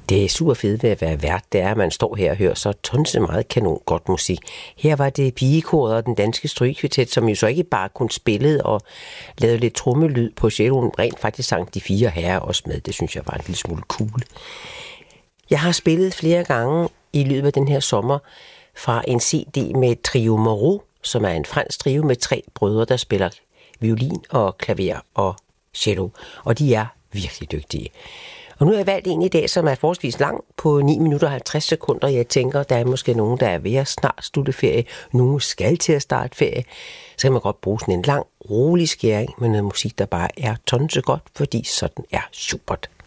Det er super fedt ved at være vært, det er, at man står her og hører så tonse meget kanon godt musik. Her var det pigekoret og den danske strygekvartet, som jo så ikke bare kun spillede og lavede lidt trommelyd på celloen, rent faktisk sang de 4 herrer også med. Det synes jeg var en lille smule cool. Jeg har spillet flere gange i løbet af den her sommer fra en CD med Trio Moreau, som er en fransk trio med 3 brødre, der spiller violin og klaver og cello, og de er virkelig dygtige. Og nu har jeg valgt en i dag, som er forholdsvis lang på 9 minutter og 50 sekunder. Jeg tænker, der er måske nogen, der er ved at snart slutte ferie. Nogen skal til at starte ferie. Så kan man godt bruge sådan en lang, rolig skæring med noget musik, der bare er tonse godt, fordi sådan er Schubert.